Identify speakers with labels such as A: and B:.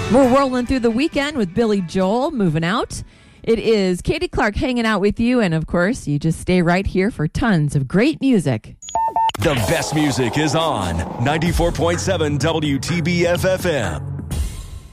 A: We're rolling through the weekend with Billy Joel, Moving Out. It is Katie Clark hanging out with you, and of course, you just stay right here for tons of great music.
B: The best music is on 94.7 WTBF FM.